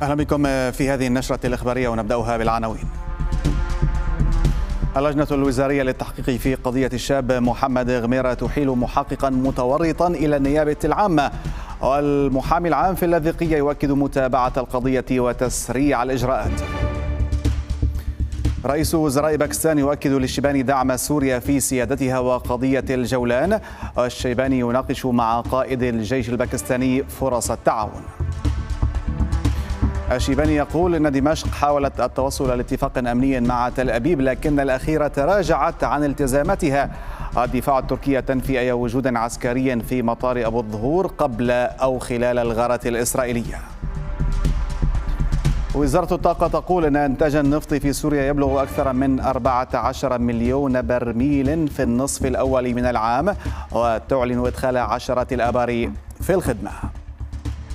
أهلا بكم في هذه النشرة الإخبارية ونبدأها بالعناوين. اللجنة الوزارية للتحقيق في قضية الشاب محمد غميرة تحيل محققا متورطا إلى النيابة العامة، والمحامي العام في اللاذقية يؤكد متابعة القضية وتسريع الإجراءات. رئيس وزراء باكستان يؤكد للشيباني دعم سوريا في سيادتها وقضية الجولان، والشيباني يناقش مع قائد الجيش الباكستاني فرص التعاون. الشيباني يقول إن دمشق حاولت التوصل لاتفاق أمني مع تل أبيب لكن الأخيرة تراجعت عن التزاماتها. الدفاع التركي تنفي أي وجود عسكري في مطار أبو الظهور قبل أو خلال الغارة الإسرائيلية. وزارة الطاقة تقول أن إنتاج النفط في سوريا يبلغ أكثر من 14 مليون برميل في النصف الأول من العام، وتعلن إدخال 10 الآبار في الخدمة.